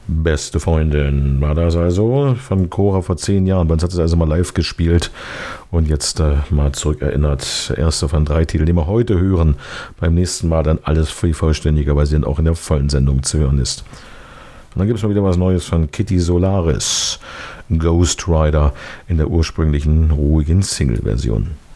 Beste Freundin war das also von Cora vor 10 Jahren. Bei uns hat es also mal live gespielt und jetzt mal zurückerinnert. Erste von 3 Titeln, die wir heute hören. Beim nächsten Mal dann alles viel vollständiger, weil sie dann auch in der vollen Sendung zu hören ist. Und dann gibt es mal wieder was Neues von Kitty Solaris. Ghost Rider in der ursprünglichen ruhigen Single-Version.